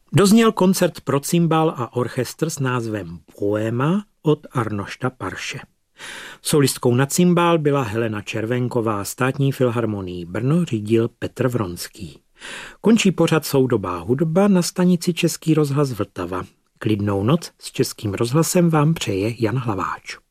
Dozněl koncert pro cimbál a orchestr s názvem Poema od Arnošta Parše. Solistkou na cimbál byla Helena Červenková, Státní filharmonii Brno řídil Petr Vronský. Končí pořad Soudobá hudba na stanici Český rozhlas Vltava. Klidnou noc s Českým rozhlasem vám přeje Jan Hlaváč.